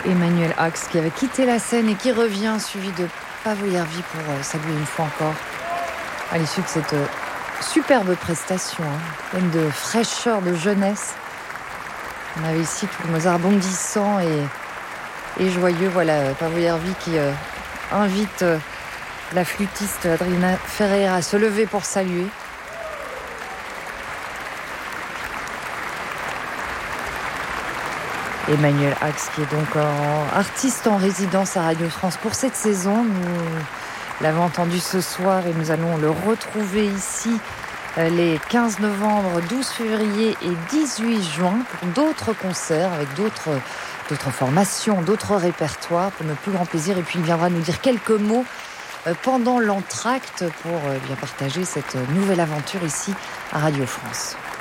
Emmanuel Ax qui avait quitté la scène et qui revient, suivi de Paavo Järvi pour saluer une fois encore à l'issue de cette superbe prestation, pleine de fraîcheur, de jeunesse. On avait ici tout le Mozart bondissant et joyeux. Voilà, Paavo Järvi qui invite la flûtiste Adriana Ferreira à se lever pour saluer. Emmanuel Ax qui est donc artiste en résidence à Radio France pour cette saison. Nous l'avons entendu ce soir et nous allons le retrouver ici les 15 novembre, 12 février et 18 juin pour d'autres concerts avec d'autres formations, d'autres répertoires pour notre plus grand plaisir. Et puis il viendra nous dire quelques mots pendant l'entracte pour bien partager cette nouvelle aventure ici à Radio France.